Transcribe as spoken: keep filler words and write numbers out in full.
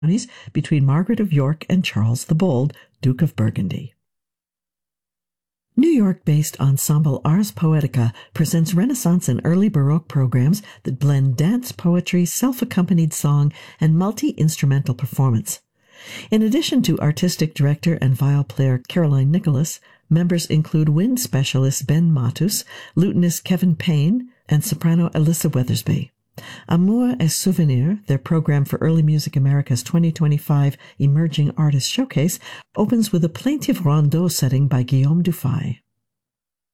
between Margaret of York and Charles the Bold, Duke of Burgundy. New York-based ensemble Ars Poetica presents Renaissance and early Baroque programs that blend dance, poetry, self-accompanied song, and multi-instrumental performance. In addition to artistic director and viol player Caroline Nicholas, members include wind specialist Ben Matus, lutenist Kevin Payne, and soprano Alyssa Weathersby. Amour et Souvenir, their program for Early Music America's twenty twenty-five Emerging Artist Showcase, opens with a plaintive rondeau setting by Guillaume Dufay.